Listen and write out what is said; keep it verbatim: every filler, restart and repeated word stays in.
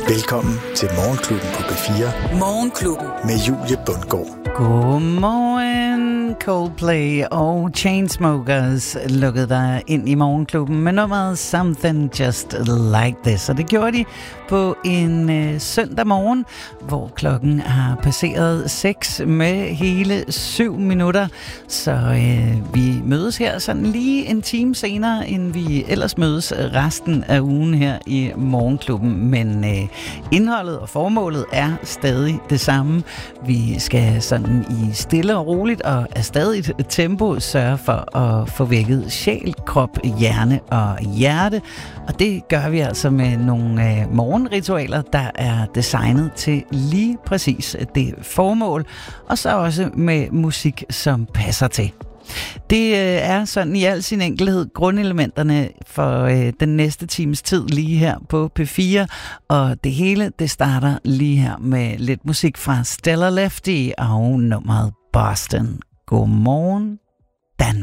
Velkommen til Morgenklubben på P fire. Morgenklubben. Med Julie Bundgaard. Godmorgen, Coldplay og Chainsmokers lukkede dig ind i Morgenklubben med nummeret Something Just Like This. Og det gjorde de på en øh, søndag morgen, hvor klokken har passeret seks med hele syv minutter. Så øh, vi mødes her sådan lige en time senere, end vi ellers mødes resten af ugen her i Morgenklubben. Men øh, indholdet og formålet er stadig det samme. Vi skal sådan i stille og roligt og af stadig tempo sørge for at få vækket sjæl, krop, hjerne og hjerte. Og det gør vi altså med nogle øh, morgenritualer, der er designet til lige præcis det formål. Og så også med musik, som passer til. Det øh, er sådan i al sin enkelhed grundelementerne for øh, den næste times tid lige her på P fire, og det hele det starter lige her med lidt musik fra Stella Lefty og nummeret Boston. Godmorgen.